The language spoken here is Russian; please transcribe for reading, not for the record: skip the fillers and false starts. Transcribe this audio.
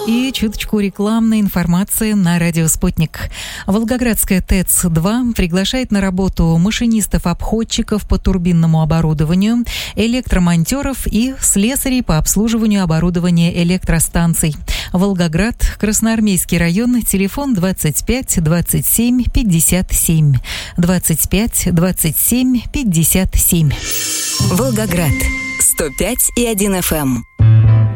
И чуточку рекламной информации на радио «Спутник». Волгоградская ТЭЦ-2 приглашает на работу машинистов-обходчиков по турбинному оборудованию, электромонтеров и слесарей по обслуживанию оборудования электростанций. Волгоград, Красноармейский район, телефон 25 27 57. 25 27 57. Волгоград. 105,1 FM.